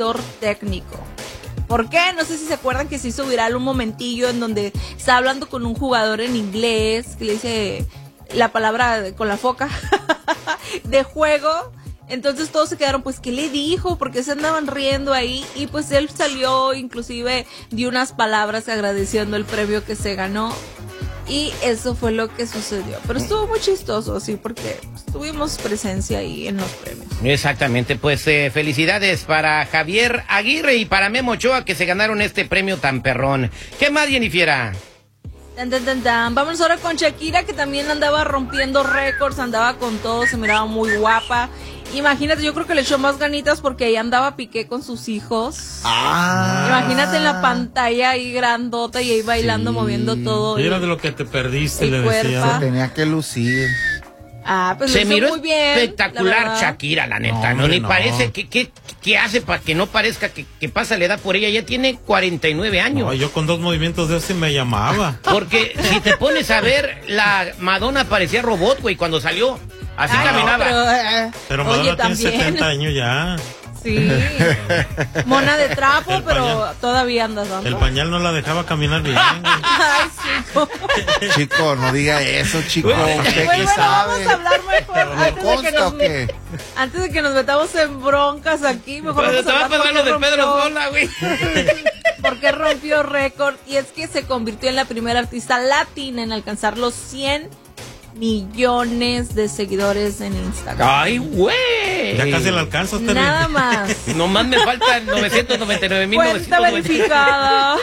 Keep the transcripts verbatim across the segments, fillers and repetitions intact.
director técnico. ¿Por qué? No sé si se acuerdan que se hizo viral un momentillo en donde está hablando con un jugador en inglés que le dice la palabra con la foca de juego. Entonces todos se quedaron, pues, ¿qué le dijo? Porque se andaban riendo ahí. Y pues él salió, inclusive dio unas palabras agradeciendo el premio que se ganó. Y eso fue lo que sucedió. Pero estuvo muy chistoso, sí, porque pues, tuvimos presencia ahí en los premios. Exactamente, pues eh, felicidades para Javier Aguirre y para Memo Ochoa que se ganaron este premio tan perrón. ¿Qué más, Jennifiera? Tan, tan, tan, tan. Vámonos ahora con Shakira, que también andaba rompiendo récords, andaba con todo, se miraba muy guapa. Imagínate, yo creo que le echó más ganitas porque ahí andaba Piqué con sus hijos. Ah. Imagínate en la pantalla ahí grandota y ahí bailando, sí, moviendo todo. Era de lo que te perdiste, le cuerpa. decía. Se tenía que lucir. Ah, pues se miró muy bien, espectacular la Shakira, la neta, no, no, hombre, ni no. parece que, que, que hace para que no parezca que, que pasa la edad por ella, ya tiene cuarenta y nueve años. No, yo con dos movimientos de ese me llamaba. Porque si te pones a ver, la Madonna parecía robot, güey, cuando salió, así Ay, caminaba. No, pero, eh, Pero Madonna oye, tiene también. setenta años ya. Sí, mona de trapo, El pero pañal. todavía andas dando. El pañal no la dejaba caminar bien. Ay, chico. Chico, no diga eso, chico. Bueno, ¿Usted Bueno, qué bueno, sabe? vamos a hablar mejor ¿Le antes de, que consta nos, o qué? antes de que nos metamos en broncas aquí. Mejor Pero vamos te a va a hablar pasar lo de por qué Pedro rompió- Sola, güey. porque rompió récord. Y es que se convirtió en la primera artista latina en alcanzar los cien millones de seguidores en Instagram. Ay, güey. Ya casi la alcanzas, Terry. Nada más. Nomás me faltan novecientos noventa y nueve mil Cuenta novecientos verificada.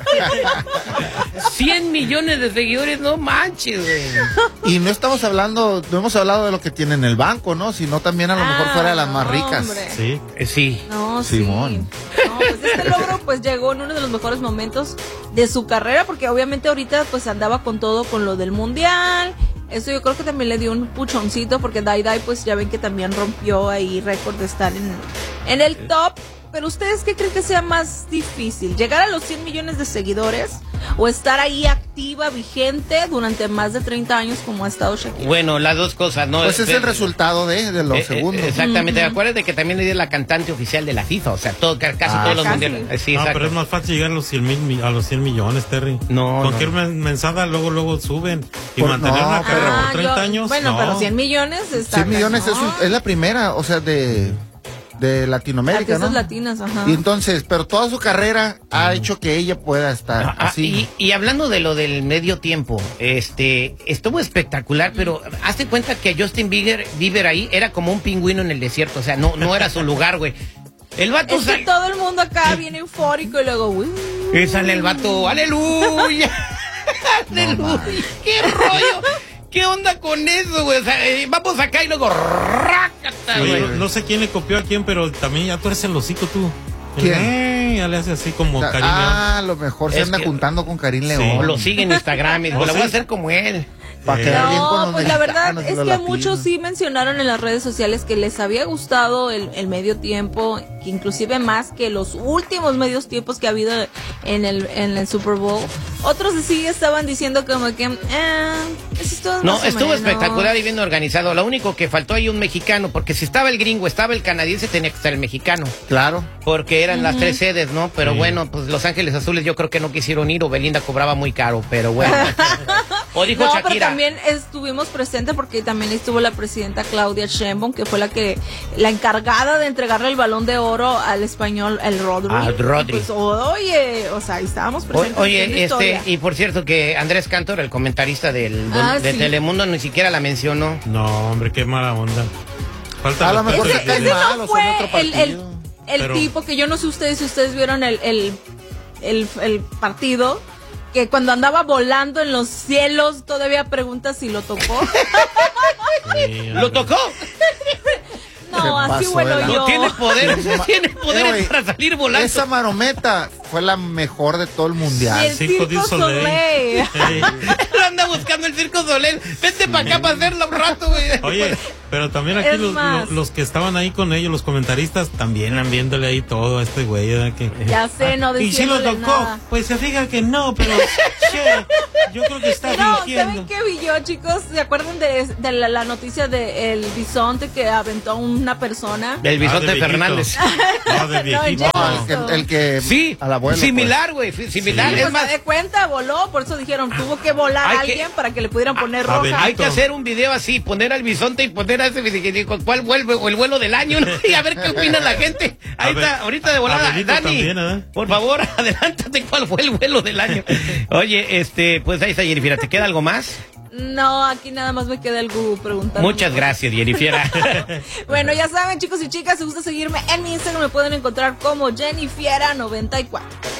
cien millones de seguidores, no manches, güey. Y no estamos hablando, no hemos hablado de lo que tiene en el banco, ¿no? Sino también a lo mejor Ah, fuera de las más ricas. hombre. Sí. Eh, sí. No, Simón. sí. No, pues este logro pues llegó en uno de los mejores momentos de su carrera, porque obviamente ahorita pues andaba con todo con lo del mundial. Eso yo creo que también le dio un puchoncito, porque Dai Dai pues ya ven que también rompió ahí récord de estar en, en el top. Pero ¿ustedes qué creen que sea más difícil? ¿Llegar a los cien millones de seguidores o estar ahí activa, vigente durante más de treinta años como ha estado Shakira? Bueno, las dos cosas, ¿no? Pues es el resultado de, de los Eh, segundos. eh, exactamente, uh-huh. Acuérdate que también es la cantante oficial de la FIFA, o sea, todo, casi Ah, todos los casi. mundiales. Eh, Sí, No, exacto. pero es más fácil llegar a los cien, mil, a los cien millones, Terry. No, Cualquier no. men- mensada luego, luego suben. Y Por- mantener no, una carrera Ah, por treinta yo- años, Bueno, no. pero cien millones está cien millones es, cañón. un- es la primera, o sea, de, de Latinoamérica, Artistas ¿no? latinas, ajá. Y entonces, pero toda su carrera ha hecho que ella pueda estar Ah, ah, así. y, y hablando de lo del medio tiempo, este, estuvo espectacular, pero hazte cuenta que Justin Bieber, Bieber ahí era como un pingüino en el desierto, o sea, no, no era su lugar, güey. El vato Es que sal- todo el mundo acá viene eufórico y luego, uy. y sale el vato, aleluya, aleluya, qué rollo, qué onda con eso, güey, o sea, eh, vamos acá y luego, rácata, Oye, güey. no, no sé quién le copió a quién, pero también ya tú eres el hocico tú. ¿Quién? Eh, ya le hace así como O sea, cariño. ah, a lo mejor se Es anda que- juntando con Karim Sí. León. O lo sigue en Instagram y digo, ¿Oh, la voy a sí? hacer como él. Para Eh. quedar bien con No, los pues la verdad mexicanos y es los que latinos. muchos sí mencionaron en las redes sociales que les había gustado el, el medio tiempo, que inclusive más que los últimos medios tiempos que ha habido en el, en el Super Bowl. Otros sí estaban diciendo como que, eh, eso es todo No, más o estuvo menos. espectacular y bien organizado. Lo único que faltó ahí un mexicano, porque si estaba el gringo, estaba el canadiense, tenía que estar el mexicano. Claro. Porque eran las tres sedes, ¿no? Pero Sí. bueno, pues Los Ángeles Azules yo creo que no quisieron ir o Belinda cobraba muy caro, pero bueno. O dijo No, pero Shakira. también estuvimos presentes porque también estuvo la presidenta Claudia Sheinbaum, que fue la que la encargada de entregarle el Balón de Oro al español, el Rodri. Al Rodri. Pues, oye, o sea, ahí estábamos O- presentes. Oye, haciendo este, historia. y por cierto que Andrés Cantor, el comentarista del, del- Ah, de sí. Telemundo, ni siquiera la mencionó. No, hombre, qué mala onda. Falta A lo respeto mejor de- se cae Ese mal, no o fue son otro el, el, partido. el Pero- tipo que yo no sé ustedes si ustedes vieron el, el, el, el partido, que cuando andaba volando en los cielos todavía pregunta si lo tocó. Sí, ¿Lo tocó? No, Se así pasó vuelo de la- yo. No tiene poder, Sí, ma- tiene Eh, poder güey, para salir volando. Esa marometa fue la mejor de todo el Y mundial. el Circo Circo du Soleil. Soleil. Ey. Anda buscando el Circo Soleil. Vente para acá para hacerlo un rato, güey. Oye, pero también aquí Es los, más. los, los que estaban ahí con ellos, los comentaristas, también andan viéndole ahí todo a este güey. ¿verdad? Que, Ya sé, no y si lo diciéndole tocó, nada. pues se fija que no, pero che, yo creo que está No, fingiendo. ¿saben qué vi yo, chicos? ¿Se acuerdan de, de la, la noticia del bisonte que aventó a una persona? El Ah, bisonte de viejito. Fernández. No, de viejito. No, No, el que, el que Sí, al abuelo. similar, güey, similar. Sí, Es pues más, se de cuenta, voló, por eso dijeron, tuvo que volar Hay a que- alguien para que le pudieran poner a roja. ver, hay que hacer un video así, poner al bisonte y poner a ese video, cuál vuelve o el vuelo del año, ¿no? Y a ver qué opina la gente. Ahí A ver, está, ahorita de volada, Abelito Dani. también, ¿eh? Por favor, adelántate cuál fue el vuelo del año. Oye, este, pues ahí está Jennifer, ¿te queda algo más? No, aquí nada más me queda el Google preguntando. Muchas gracias, Jennifer. Bueno, ya saben, chicos y chicas, si gusta seguirme en mi Instagram, me pueden encontrar como Jennifiera noventa y cuatro.